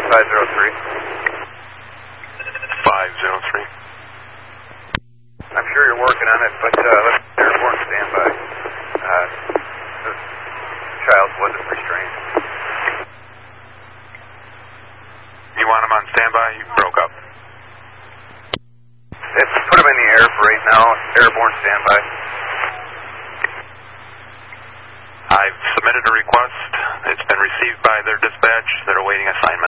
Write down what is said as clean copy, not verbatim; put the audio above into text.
503. 503. I'm sure you're working on it, but let's airborne standby. The child wasn't restrained. You want him on standby? You broke up. Put him in the air for right now. Airborne standby. I've submitted a request. It's been received by their dispatch. They're awaiting assignment.